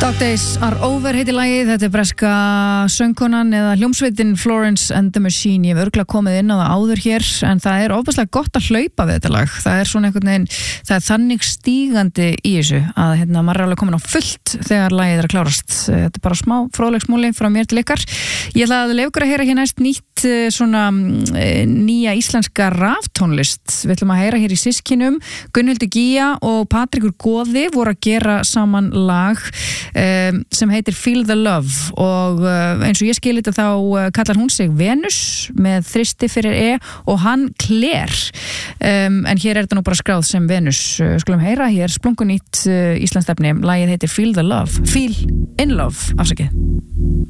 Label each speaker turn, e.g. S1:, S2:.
S1: Dog Days Are Over heitir lagið, þetta breska söngkonan eða hljómsveitin Florence and the Machine. Ég hef örugglega komið inn á það áður hér, en það ofboðslega gott að hlaupa við þetta lag. Það svona einhvern veginn, það þannig stígandi í þessu að maður alveg komin á fullt þegar lagið að klárast. Þetta bara smá fróðleiksmúli frá mér til ykkar. Ég ætla að leyfa ykkur að heyra hér næst nýtt svona nýja íslenska raftónlist. Við ætlum að heyra hér í systkinum. Gunnhildur Gía og Patrekur Goði voru að gera saman lag sem heitir Feel the Love og eins og ég skil þetta þá kallar hún sig Venus með þristi fyrir E og hann Claire en hér þetta nú bara skráð sem Venus. Skulum heyra hér splunkunýtt íslenskt efni. Lagið heitir Feel the Love, Feel in Love, afsakið.